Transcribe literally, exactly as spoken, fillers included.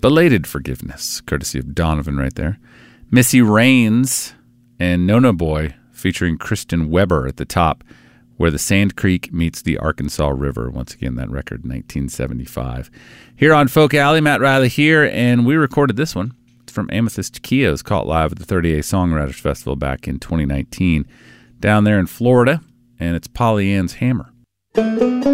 Belated Forgiveness, courtesy of Donovan right there. Missy Raines and Nona Boy featuring Kristen Weber at the top, Where the Sand Creek Meets the Arkansas River. Once again, that record, nineteen seventy-five. Here on Folk Alley, Matt Riley here, and we recorded this one. It's from Amethyst Keogh's, caught live at the thirty-eighth Songwriters Festival back in twenty nineteen down there in Florida, and it's Polly Ann's Hammer.